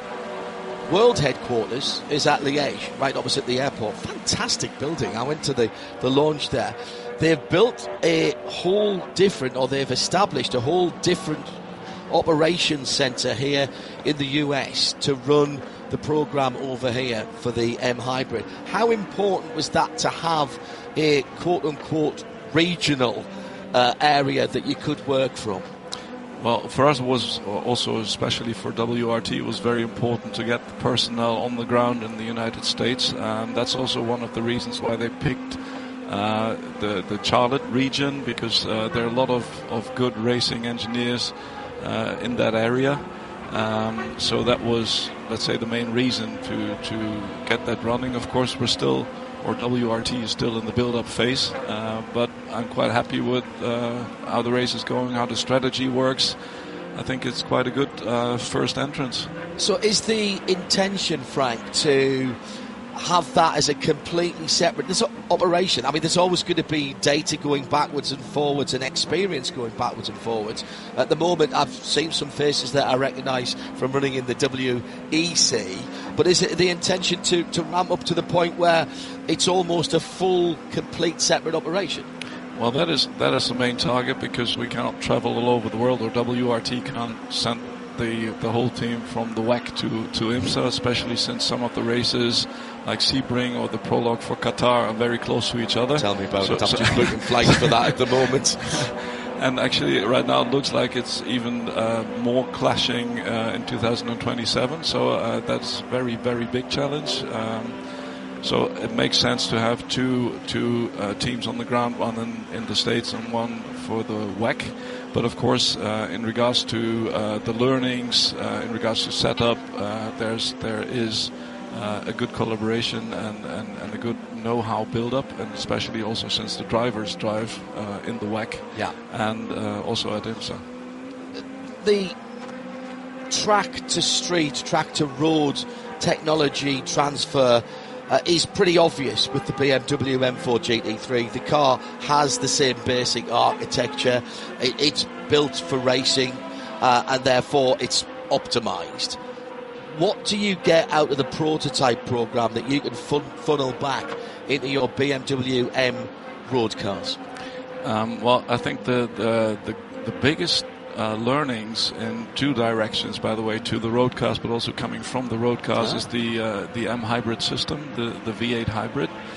world headquarters is at Liège, right opposite the airport. Fantastic building. I went to the, the launch there. They've built a whole different, or they've established a whole different operations centre here in the U S to run the programme over here for the M Hybrid. How important was that to have a quote-unquote regional uh, area that you could work from? Well, for us it was also, especially for W R T, it was very important to get the personnel on the ground in the United States. Um, that's also one of the reasons why they picked uh, the, the Charlotte region, because uh, there are a lot of, of good racing engineers uh, in that area. Um, so that was, let's say, the main reason to, to get that running. Of course, we're still, or W R T is still in the build-up phase, uh, but I'm quite happy with uh, how the race is going, how the strategy works. I think it's quite a good uh, first entrance. So is the intention, Frank, to have that as a completely separate this operation? I mean, there's always going to be data going backwards and forwards and experience going backwards and forwards. At the moment, I've seen some faces that I recognise from running in the W E C, but is it the intention to, to ramp up to the point where it's almost a full, complete, separate operation? Well, that is that is the main target, because we cannot travel all over the world, or W R T can't send the the whole team from the W E C to, to IMSA, especially since some of the races like Sebring or the prologue for Qatar are very close to each other. Tell me about so, it. I'm so just booking flights for that at the moment. And actually, right now it looks like it's even uh, more clashing uh, in two thousand twenty-seven. So uh, that's very, very big challenge. Um, so it makes sense to have two two uh, teams on the ground, one in, in the States and one for the W E C. But of course, uh, in regards to uh, the learnings, uh, in regards to setup, uh, there's there is uh, a good collaboration and, and, and a good know-how build-up, and especially also since the drivers drive uh, in the W E C, yeah, and uh, also at IMSA. The track to street, track to road technology transfer Uh, is pretty obvious with the B M W M four G T three. The car has the same basic architecture. It, it's built for racing, uh, and therefore it's optimised. What do you get out of the prototype programme that you can fun- funnel back into your B M W M road cars? Um, well, I think the the, the, the biggest Uh, learnings in two directions, by the way, to the road cars, but also coming from the road cars, ah. is the uh, the M hybrid system, the the V eight hybrid.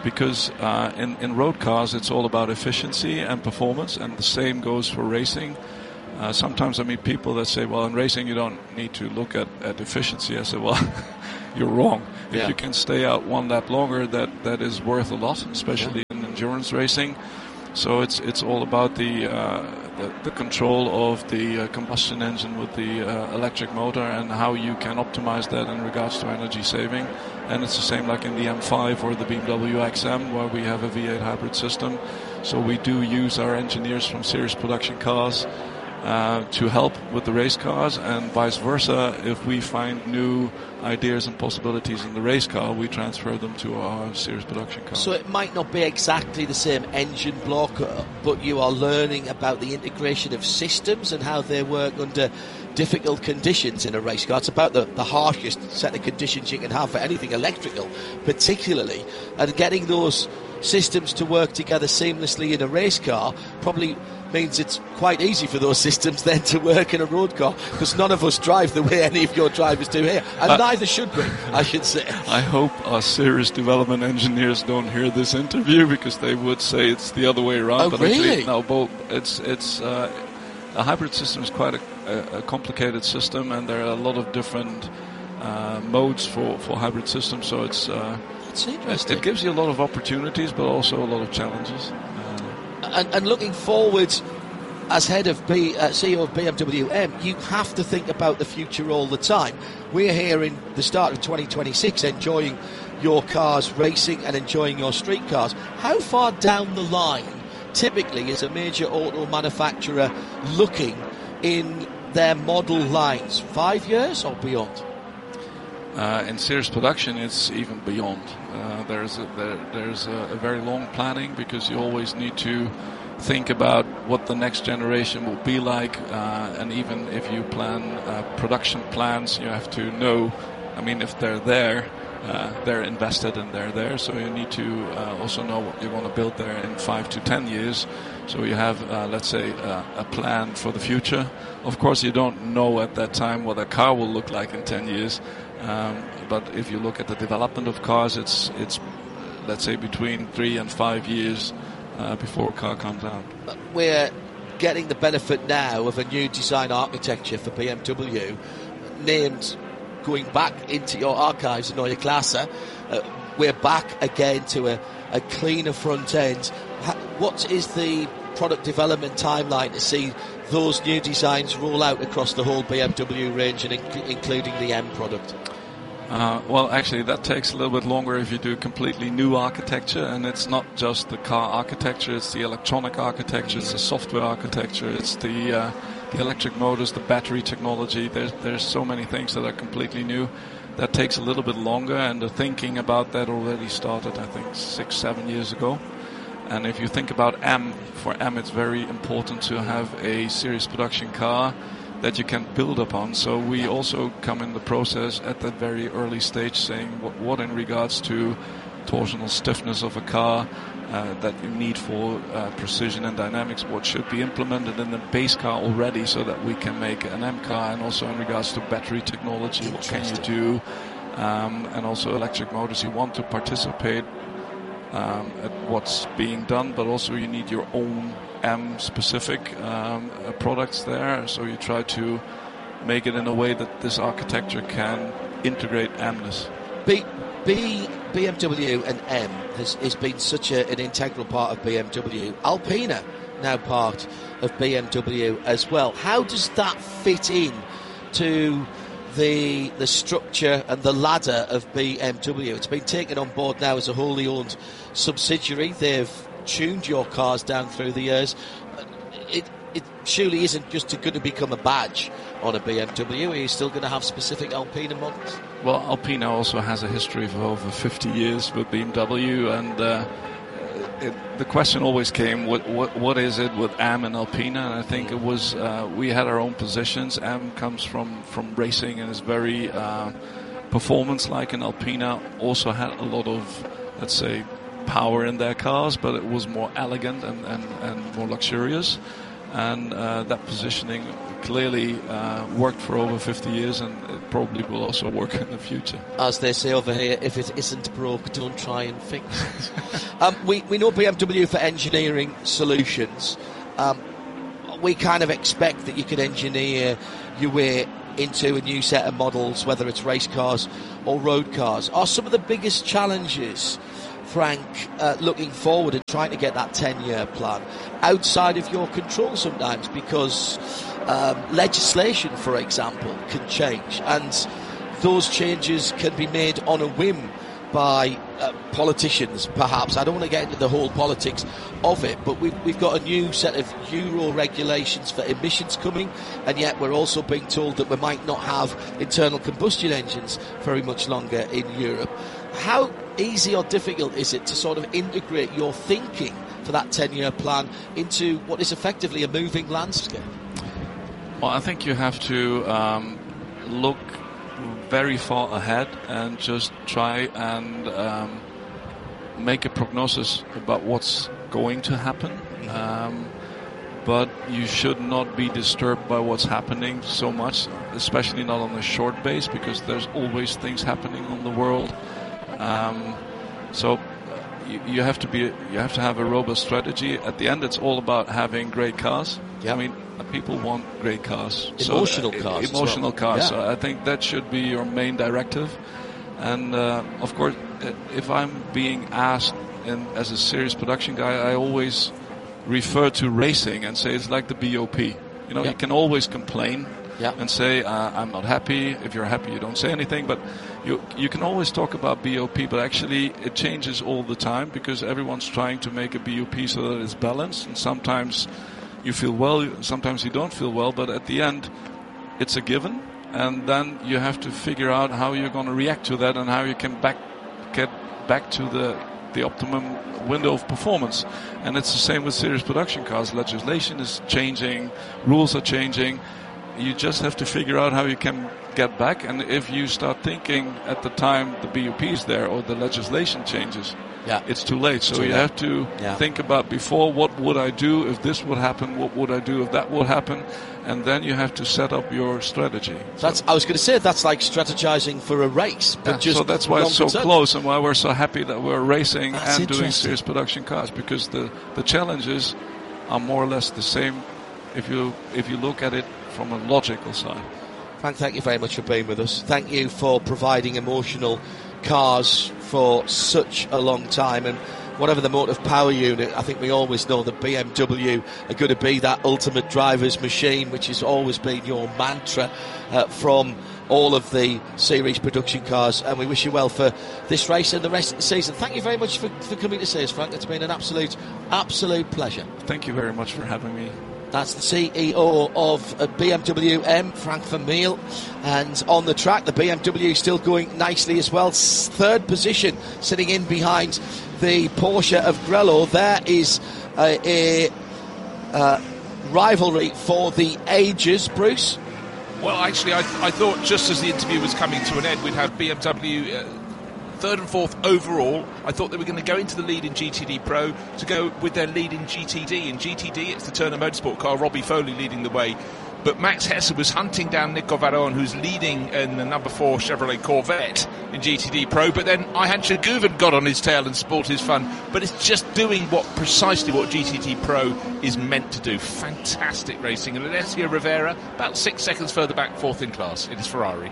because uh, in, in road cars it's all about efficiency and performance, and the same goes for racing. Uh, sometimes I meet people that say, well, in racing you don't need to look at, at efficiency. I say, well, you're wrong. If yeah. you can stay out one lap longer, that, that is worth a lot, especially yeah. in endurance racing. So it's it's all about the uh, the, the control of the uh, combustion engine with the uh, electric motor and how you can optimize that in regards to energy saving. And it's the same like in the M five or the B M W X M, where we have a V eight hybrid system. So we do use our engineers from series production cars Uh, to help with the race cars, and vice versa. If we find new ideas and possibilities in the race car, we transfer them to our series production car. So it might not be exactly the same engine block, but you are learning about the integration of systems and how they work under difficult conditions in a race car. It's about the, the harshest set of conditions you can have for anything electrical, particularly, and getting those systems to work together seamlessly in a race car probably means it's quite easy for those systems then to work in a road car, because none of us drive the way any of your drivers do here, and uh, neither should we, I should say. I hope our series development engineers don't hear this interview, because they would say it's the other way around. Oh, but really? Actually, no, both. It's it's uh, a hybrid system is quite a, a, a complicated system, and there are a lot of different uh, modes for, for hybrid systems. So it's uh, it's interesting. It, it gives you a lot of opportunities, but also a lot of challenges. And, and looking forward, as head of B, uh, C E O of B M W M, you have to think about the future all the time. We're here in the start of twenty twenty-six enjoying your cars racing and enjoying your street cars. How far down the line, typically, is a major auto manufacturer looking in their model lines? Five years or beyond? Uh, in series production, it's even beyond. Uh, there's a, there, there's a, a very long planning, because you always need to think about what the next generation will be like, uh, and even if you plan uh, production plans, you have to know. I mean, if they're there, uh, they're invested and they're there, so you need to uh, also know what you want to build there in five to ten years. So you have, uh, let's say, uh, a plan for the future. Of course, you don't know at that time what a car will look like in ten years. Um, but if you look at the development of cars, it's it's let's say between three and five years uh, before a car comes out. We're getting the benefit now of a new design architecture for B M W, named, going back into your archives in Neue Klasse. Uh, we're back again to a, a cleaner front end. What is the product development timeline to see those new designs roll out across the whole B M W range, and inc- including the M product? Uh, well, actually, that takes a little bit longer if you do completely new architecture, and it's not just the car architecture, it's the electronic architecture, it's the software architecture, it's the uh, the electric motors, the battery technology. There's, there's so many things that are completely new. That takes a little bit longer, and the thinking about that already started, I think, six, seven years ago. And if you think about M, for M it's very important to have a series production car that you can build upon. So we also come in the process at that very early stage saying what, what in regards to torsional stiffness of a car uh, that you need for uh, precision and dynamics, what should be implemented in the base car already so that we can make an M car, and also in regards to battery technology, what can you do, um, and also electric motors. You want to participate um, at what's being done, but also you need your own M-specific um, uh, products there, so you try to make it in a way that this architecture can integrate M-ness. B, B, BMW and M has, has been such a, an integral part of B M W. Alpina now part of B M W as well. How does that fit in to the the structure and the ladder of B M W? It's been taken on board now as a wholly owned subsidiary. They've tuned your cars down through the years. It it surely isn't just going to become a badge on a B M W. Are you still going to have specific Alpina models? Well, Alpina also has a history of over fifty years with B M W, and uh, it, the question always came, what, what what is it with M and Alpina? And I think it was, uh, we had our own positions. M comes from, from racing and is very uh, performance-like, and Alpina also had a lot of, let's say, power in their cars, but it was more elegant and, and, and more luxurious. and uh, that positioning clearly uh, worked for over fifty years, and it probably will also work in the future. As they say over here, if it isn't broke, don't try and fix it. um, we, we know B M W for engineering solutions. Um, we kind of expect that you can engineer your way into a new set of models, whether it's race cars or road cars. Are some of the biggest challenges, Frank, uh, looking forward and trying to get that ten-year plan outside of your control sometimes, because um, legislation, for example, can change, and those changes can be made on a whim by uh, politicians, perhaps. I don't want to get into the whole politics of it, but we've, we've got a new set of Euro regulations for emissions coming, and yet we're also being told that we might not have internal combustion engines very much longer in Europe. How easy or difficult is it to sort of integrate your thinking for that ten-year plan into what is effectively a moving landscape? Well, I think you have to um, look very far ahead and just try and um, make a prognosis about what's going to happen. Um, but you should not be disturbed by what's happening so much, especially not on a short base, because there's always things happening on the world. Um, so you, you have to be, you have to have a robust strategy. At the end, it's all about having great cars. Yep. I mean, people want great cars. Emotional so, uh, cars. Emotional well. cars. Yeah. So I think that should be your main directive. And uh, of course, if I'm being asked in, as a serious production guy, I always refer to racing and say it's like the B O P. You know, yep. you can always complain. Yep. And say, uh, I'm not happy. If you're happy, you don't say anything. But you you can always talk about B O P, but actually it changes all the time, because everyone's trying to make a B O P so that it's balanced. And sometimes you feel well, sometimes you don't feel well. But at the end, it's a given. And then you have to figure out how you're going to react to that and how you can back get back to the the optimum window of performance. And it's the same with serious production cars. Legislation is changing, rules are changing. You just have to figure out how you can get back, and if you start thinking at the time the B O P is there or the legislation changes, yeah. it's too late. So too you late. have to yeah. think about before, what would I do if this would happen, what would I do if that would happen, and then you have to set up your strategy. That's, so, I was going to say that's like strategizing for a race, but yeah, just so that's why it's so term. close, and why we're so happy that we're racing that's and doing serious production cars, because the, the challenges are more or less the same if you if you look at it from a logical side. Frank, thank you very much for being with us. Thank you for providing emotional cars for such a long time, and whatever the motive power unit, I think we always know that B M W are going to be that ultimate driver's machine, which has always been your mantra uh, from all of the series production cars, and we wish you well for this race and the rest of the season. Thank you very much for, for coming to see us, Frank. It's been an absolute, absolute pleasure. Thank you very much for having me. That's the C E O of B M W M, Frank Vermeulen. And on the track, the B M W still going nicely as well. Third position, sitting in behind the Porsche of Grello. There is a, a uh, rivalry for the ages, Bruce. Well, actually, I, th- I thought just as the interview was coming to an end, we'd have B M W... Uh, third and fourth overall. I thought they were going to go into the lead in G T D Pro to go with their lead in G T D. In G T D, it's the Turner Motorsport car, Robbie Foley leading the way. But Max Hesse was hunting down Nico Varone, who's leading in the number four Chevrolet Corvette in G T D Pro. But then Ayhan Shaguven got on his tail and spoiled his fun. But it's just doing what precisely what G T D Pro is meant to do. Fantastic racing. And Alessio Rivera, about six seconds further back, fourth in class. It is Ferrari.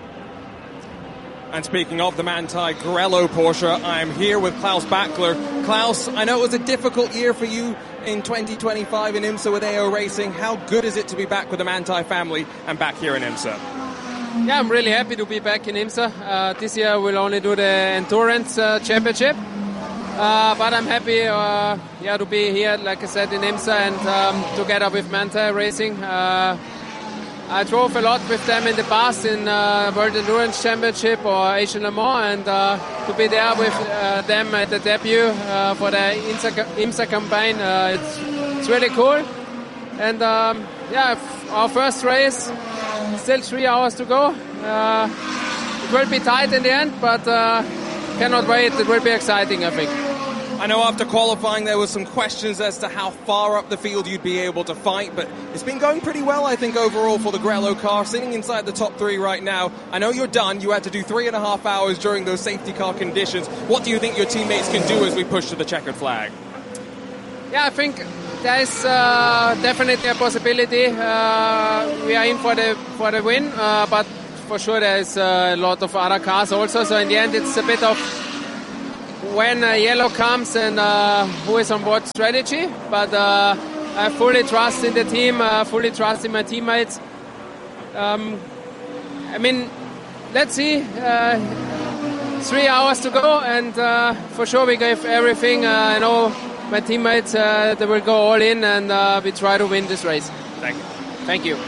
And speaking of the Manthey Grello Porsche, I'm here with Klaus Bachler. Klaus, I know it was a difficult year for you in twenty twenty-five in IMSA with A O Racing. How good is it to be back with the Manthey family and back here in IMSA? Yeah, I'm really happy to be back in IMSA. Uh, this year we'll only do the Endurance uh, Championship. Uh, but I'm happy uh, yeah, to be here, like I said, in IMSA and um, together with Manthey Racing. Uh, I drove a lot with them in the past in uh, World Endurance Championship or Asian Le Mans, and uh, to be there with uh, them at the debut uh, for the IMSA campaign, uh, it's, it's really cool. And um, yeah, our first race, still three hours to go. Uh, it will be tight in the end, but uh, cannot wait. It will be exciting, I think. I know after qualifying there was some questions as to how far up the field you'd be able to fight, but it's been going pretty well, I think, overall for the Grello car, sitting inside the top three right now. I know you're done. You had to do three and a half hours during those safety car conditions. What do you think your teammates can do as we push to the checkered flag? Yeah, I think there is uh, definitely a possibility. Uh, we are in for the for the win, uh, but for sure there is a lot of other cars also. So in the end, it's a bit of when uh, yellow comes and uh, who is on board strategy. But uh, I fully trust in the team, uh, fully trust in my teammates. Um, I mean, let's see. Uh, three hours to go, and uh, for sure we gave everything. Uh, I know my teammates, uh, they will go all in, and uh, we try to win this race. Thank you. Thank you.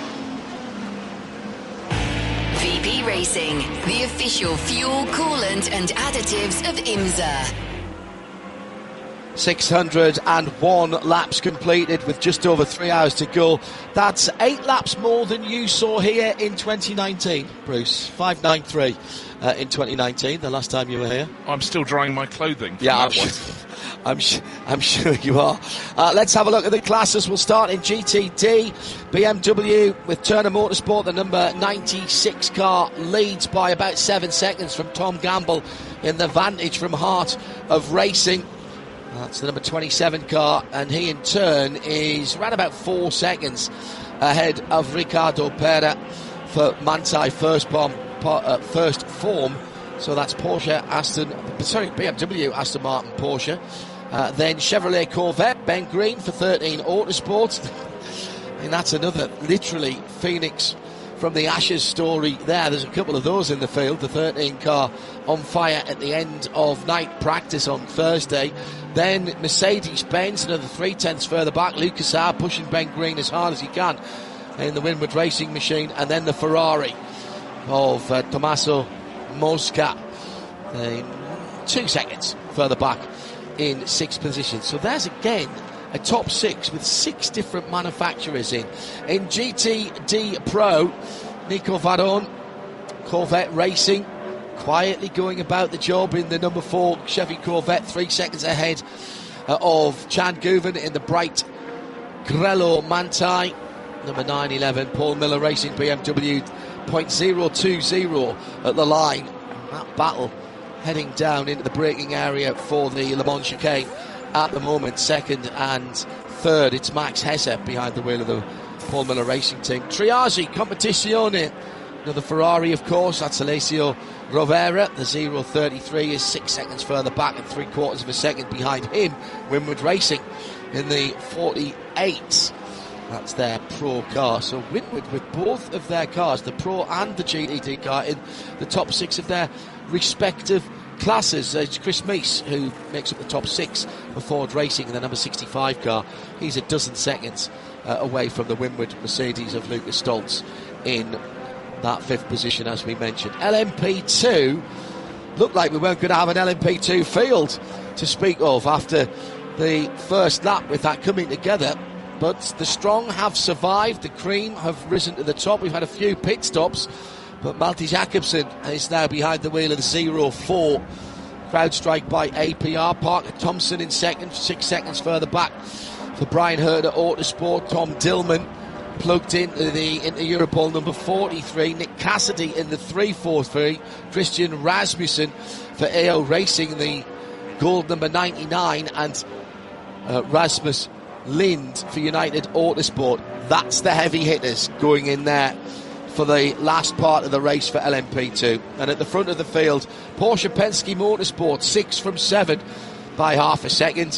V P Racing, the official fuel, coolant and additives of IMSA. six hundred one laps completed with just over three hours to go. That's eight laps more than you saw here in twenty nineteen, Bruce. five ninety-three uh, in twenty nineteen, the last time you were here. I'm still drying my clothing. Yeah, I'm, sh- I'm, sh- I'm sure you are. Uh, let's have a look at the classes. We'll start in G T D. B M W with Turner Motorsport, the number ninety-six car, leads by about seven seconds from Tom Gamble in the Vantage from Heart of Racing. That's the number twenty-seven car, and he in turn is around about four seconds ahead of Ricardo Pera for Manthey First Bomb, uh, First Form. So that's Porsche, Aston, sorry, B M W, Aston Martin, Porsche. Uh, then Chevrolet Corvette, Ben Green for thirteen Autosport. And that's another, literally, Phoenix from the Ashes story there. There's a couple of those in the field. The thirteen car on fire at the end of night practice on Thursday. Then Mercedes-Benz, another three tenths further back. Lucas Saab pushing Ben Green as hard as he can in the Winward Racing machine. And then the Ferrari of uh, Tommaso Mosca, uh, two seconds further back in sixth position. So there's again a top six with six different manufacturers in. In G T D Pro, Nico Varone, Corvette Racing, quietly going about the job in the number four Chevy Corvette, three seconds ahead uh, of Chan Guven in the bright Grello Manthey. Number nine eleven, Paul Miller Racing B M W, point zero two zero at the line. That battle heading down into the braking area for the Le Mans chicane at the moment. Second and third, it's Max Hesse behind the wheel of the Paul Miller Racing team. Triagi Competizione, another Ferrari, of course. That's Alessio Rovera. The zero thirty-three is six seconds further back and three quarters of a second behind him. Winward Racing in the forty-eight. That's their Pro car. So Winward with both of their cars, the Pro and the G T D car, in the top six of their respective classes. It's Chris Meese who makes up the top six for Ford Racing in the number sixty-five car. He's a dozen seconds uh, away from the Winward Mercedes of Lucas Stoltz in that fifth position, as we mentioned. L M P two, looked like we weren't going to have an L M P two field to speak of after the first lap with that coming together. But the strong have survived, the cream have risen to the top. We've had a few pit stops, but Malte Jakobsen is now behind the wheel of the zero four. Crowdstrike by A P R. Parker Thompson in second, six seconds further back for Brian Herder Autosport. Tom Dillman plugged into the into Europol number forty-three. Nick Cassidy in the three forty-three. Christian Rasmussen for A O Racing, the gold number ninety-nine, and uh, Rasmus Lind for United Autosport. That's the heavy hitters going in there for the last part of the race for L M P two. And at the front of the field, Porsche Penske Motorsport, six from seven by half a second.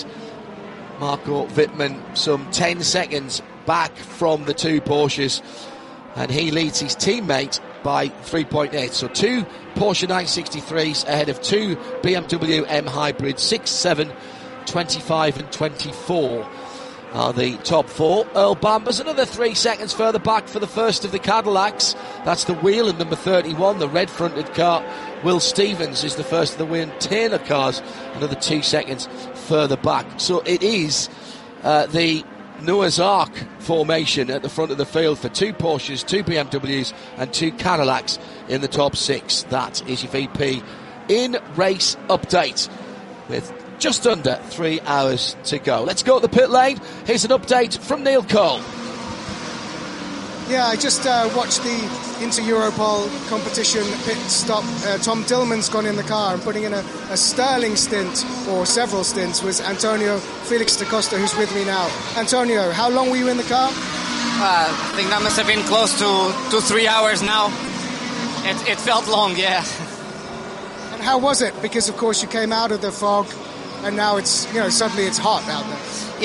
Marco Wittmann some ten seconds back from the two Porsches, and he leads his teammate by three point eight. So two Porsche nine sixty-threes ahead of two B M W M Hybrids, six, seven, twenty-five and twenty-four are the top four. Earl Bamber's another three seconds further back for the first of the Cadillacs. That's the wheel and number thirty-one, the red-fronted car. Will Stevens is the first of the Wayne Taylor cars, another two seconds further back. So it is uh, the Noah's Ark formation at the front of the field for two Porsches, two B M Ws and two Cadillacs in the top six. That is your V P in race update with just under three hours to go. Let's go to the pit lane. Here's an update from Neil Cole. Yeah, I just uh, watched the Inter-Europol competition pit stop. Uh, Tom Tillman's gone in the car and putting in a, a sterling stint, or several stints, was Antonio Felix da Costa, who's with me now. Antonio, how long were you in the car? Uh, I think that must have been close to, to three hours now. It, it felt long, yeah. And how was it? Because, of course, you came out of the fog and now it's, you know, suddenly it's hot out there.